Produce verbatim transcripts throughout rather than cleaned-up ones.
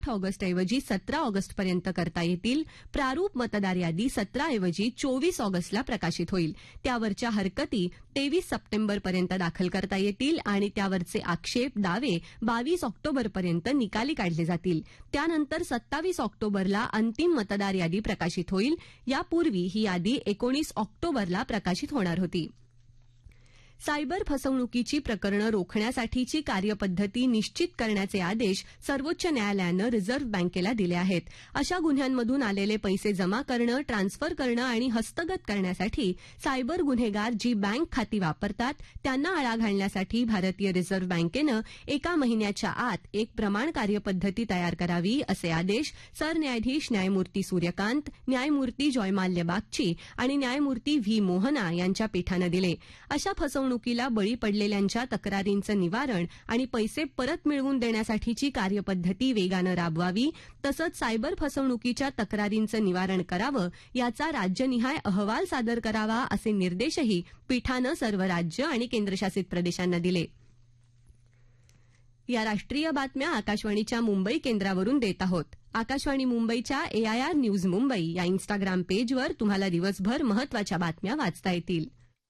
ऑगस्टऐवजी सतरा ऑगस्टपर्यंत करता येतील. प्रारूप मतदार यादी सतरा ऐवजी चोवीस ऑगस्टला प्रकाशित होईल. त्यावरच्या हरकती तेवीस सप्टेंबरपर्यंत दाखल करता येतील आणि त्यावरचे आक्षेप दावे बावीस ऑक्टोबरपर्यंत निकाली काढले जातील. त्यानंतर सत्तावीस ऑक्टोबरला अंतिम मतदार यादी प्रकाशित होईल. यापूर्वी ही यादी एकोणीस ऑक्टोबरला प्रकाशित होणार होती. सायबर फसवणुकीची प्रकरणं रोखण्यासाठीची कार्यपद्धती निश्चित करण्याचे आदेश सर्वोच्च न्यायालयानं रिझर्व्ह बँकेला दिले आहेत. अशा गुन्ह्यांमधून आलेले पैसे जमा करणं, ट्रान्सफर करणं आणि हस्तगत करण्यासाठी सायबर गुन्हेगार जी बँक खाती वापरतात त्यांना आळा घालण्यासाठी भारतीय रिझर्व्ह बँकेनं एका महिन्याच्या आत एक प्रमाण कार्यपद्धती तयार करावी असे आदेश सरन्यायाधीश न्यायमूर्ती सूर्यकांत, न्यायमूर्ती जयमाल्य बागची आणि न्यायमूर्ती व्ही मोहना यांच्या पीठानं दिले. अशा फसवणूक फसवणुकीला बळी पडलेल्यांच्या तक्रारींचं निवारण आणि पैसे परत मिळवून देण्यासाठीची कार्यपद्धती वेगानं राबवावी, तसंच सायबर फसवणुकीच्या तक्रारींचं निवारण करावं, याचा राज्यनिहाय अहवाल सादर करावा असे निर्देशही पीठानं सर्व राज्य आणि केंद्रशासित प्रदेशांना दिले. या राष्ट्रीय बातम्या आकाशवाणीच्या मुंबई केंद्रावरून देत आहोत. आकाशवाणी मुंबईच्या एआयआर न्यूज मुंबई या इन्स्टाग्राम पेजवर तुम्हाला दिवसभर महत्वाच्या बातम्या वाचता येतील.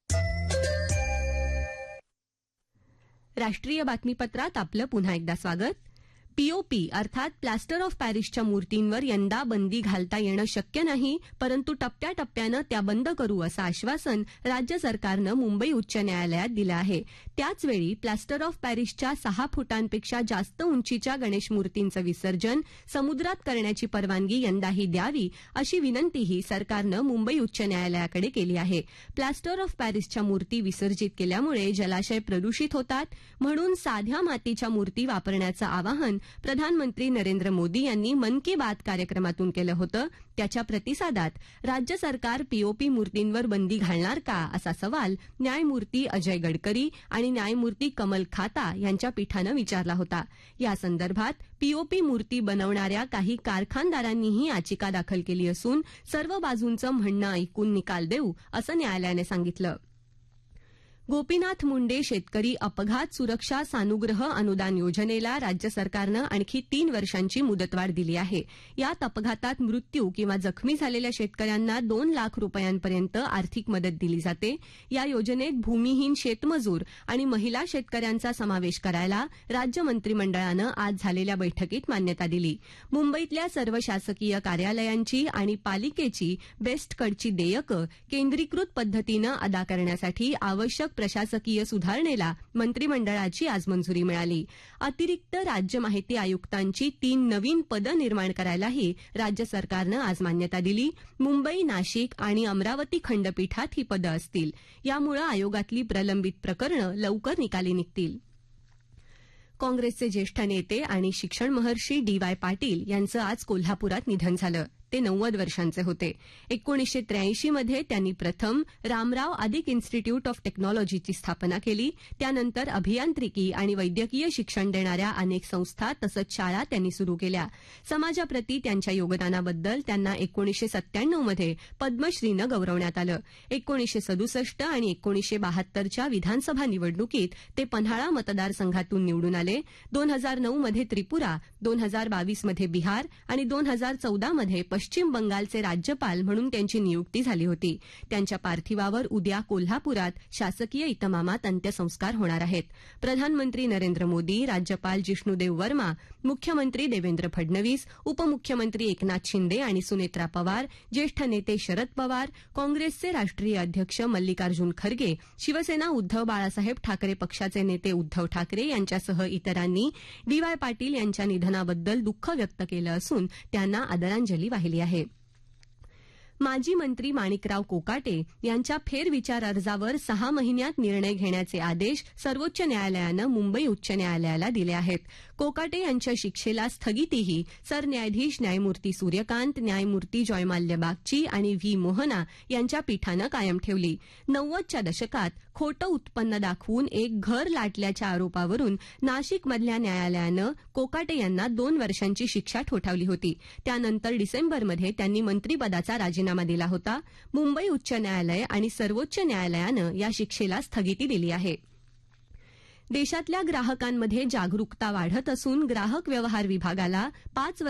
राष्ट्रीय बातमीपत्रात आपलं पुन्हा एकदा स्वागत. पीओपी अर्थात प्लास्टर ऑफ पॅरिसच्या मूर्तींवर यंदा बंदी घालता येणं शक्य नाही, परंतु टप्प्याटप्प्यानं त्या बंद करू असं आश्वासन राज्य सरकारनं मुंबई उच्च न्यायालयात दिलं आहे. त्याचवेळी प्लास्टर ऑफ पॅरिसच्या सहा फुटांपेक्षा जास्त उंचीच्या गणेश मूर्तींचं विसर्जन समुद्रात करण्याची परवानगी यंदाही द्यावी अशी विनंतीही सरकारनं मुंबई उच्च न्यायालयाकडे केली आहे. प्लास्टर ऑफ पॅरिसच्या मूर्ती विसर्जित केल्यामुळे जलाशय प्रदूषित होतात, म्हणून साध्या मातीच्या मूर्ती वापरण्याचं आवाहन प्रधानमंत्री नरेंद्र मोदी यांनी मन की बात कार्यक्रमातून केलं होतं. त्याच्या प्रतिसादात राज्य सरकार पीओपी मूर्तींवर बंदी घालणार का असा सवाल न्यायमूर्ती अजय गडकरी आणि न्यायमूर्ती कमल खाता यांच्या पीठानं विचारला होता. या संदर्भात पीओपी मूर्ती बनवणाऱ्या काही कारखानदारांनीही याचिका दाखल केली असून सर्व बाजूंचं म्हणणं ऐकून निकाल देऊ असं न्यायालयाने सांगितलं. गोपीनाथ मुंडे शेतकरी अपघात सुरक्षा सानुग्रह अनुदान योजनेला राज्य सरकारनं आणखी तीन वर्षांची मुदतवाढ दिली आहे. यात अपघातात मृत्यू किंवा जखमी झालेल्या शेतकऱ्यांना दोन लाख रुपयांपर्यंत आर्थिक मदत दिली जाते. या योजनेत भूमिहीन शेतमजूर आणि महिला शेतकऱ्यांचा समावेश करायला राज्य मंत्रिमंडळानं आज झालेल्या बैठकीत मान्यता दिली. मुंबईतल्या सर्व शासकीय कार्यालयांची आणि पालिकेची बेस्ट कडची देयकं केंद्रीकृत पद्धतीनं अदा करण्यासाठी आवश्यक प्रशासकीय सुधारणेला मंत्रिमंडळाची आज मंजुरी मिळाली. अतिरिक्त राज्य माहिती आयुक्तांची तीन नवीन पदं निर्माण करायलाही राज्य सरकारनं आज मान्यता दिली. मुंबई, नाशिक आणि अमरावती खंडपीठात ही पदं असतील. यामुळे आयोगातली प्रलंबित प्रकरणं लवकर निकाली निघतील. काँग्रेसचे ज्येष्ठ नेते आणि शिक्षण महर्षी डी वाय पाटील यांचं आज कोल्हापुरात निधन झालं. ते नव्वद वर्षांचे होते. एकोणीसशे त्र्याऐंशी मध्ये त्यांनी प्रथम रामराव आदिक इन्स्टिट्यूट ऑफ टेक्नॉलॉजीची स्थापना केली. त्यानंतर अभियांत्रिकी आणि वैद्यकीय शिक्षण देणाऱ्या अनेक संस्था तसंच शाळा त्यांनी सुरू केल्या. समाजाप्रती त्यांच्या योगदानाबद्दल त्यांना एकोणीसशे सत्त्याण्णव मध्ये पद्मश्रीनं गौरवण्यात आलं. एकोणीसशे सदुसष्ट आणि एकोणीसशे बहात्तरच्या विधानसभा निवडणुकीत ते पन्हाळा मतदारसंघातून निवडून आले. दोन हजार नऊ मध्ये त्रिपुरा, दोन हजार बावीस मध्ये बिहार आणि दोन हजार चौदा मध्ये पश्चिम बंगालचे राज्यपाल म्हणून त्यांची नियुक्ती झाली होती. त्यांच्या पार्थिवावर उद्या कोल्हापुरात शासकीय इतमामात अंत्यसंस्कार होणार आहेत. प्रधानमंत्री नरेंद्र मोदी, राज्यपाल जिष्णुदेव वर्मा, मुख्यमंत्री देवेंद्र फडणवीस, उपमुख्यमंत्री एकनाथ शिंदे आणि सुनेत्रा पवार, ज्येष्ठ नेते शरद पवार, काँग्रेसचे राष्ट्रीय अध्यक्ष मल्लिकार्जुन खरगे, शिवसेना उद्धव बाळासाहेब ठाकरे पक्षाचे नेते उद्धव ठाकरे यांच्यासह इतरांनी डी वाय पाटील यांच्या निधनाबद्दल दुःख व्यक्त केलं असून त्यांना आदरांजली वाहिली आहे. माजी मंत्री माणिकराव कोकाटे यांच्या फेरविचार अर्जावर सहा महिन्यात निर्णय घेण्याचे आदेश सर्वोच्च न्यायालयानं मुंबई उच्च न्यायालयाला दिले आहेत. कोकाटे यांच्या शिक्षेला स्थगितीही सरन्यायाधीश न्यायमूर्ती सूर्यकांत, न्यायमूर्ती जयमाल्य बागची आणि व्ही मोहना यांच्या पीठानं कायम ठेवली. नव्वदच्या दशकात खोटं उत्पन्न दाखवून एक घर लाटल्याच्या आरोपावरून नाशिकमधल्या न्यायालयानं कोकाटे यांना दोन वर्षांची शिक्षा ठोठावली होती. त्यानंतर डिसेंबरमध्ये त्यांनी मंत्रिपदाचा राजीनामा दिला होता. मुंबई उच्च न्यायालय आणि सर्वोच्च न्यायालयानं या शिक्षेला स्थगिती दिली आहे. देशातल्या ग्राहकांमध्ये जागरूकता वाढत असून ग्राहक व्यवहार विभागाला पाच